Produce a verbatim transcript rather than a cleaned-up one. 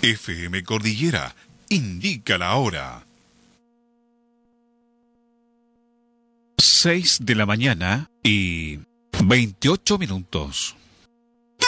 F M Cordillera indica la hora. Seis de la mañana y veintiocho minutos.